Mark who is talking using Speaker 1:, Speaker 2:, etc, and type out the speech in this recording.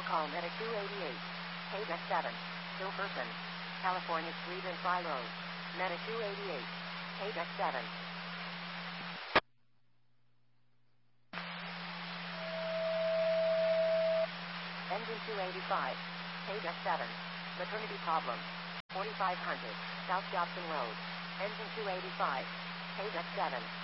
Speaker 1: Medical call Medic 288. KDEC 7. Jefferson, California Street and Fry Road. Medic 288. KDEC 7. Engine 285. KDEC 7. Maternity problem. 4500. South Jobson Road. Engine 285. KDEC 7.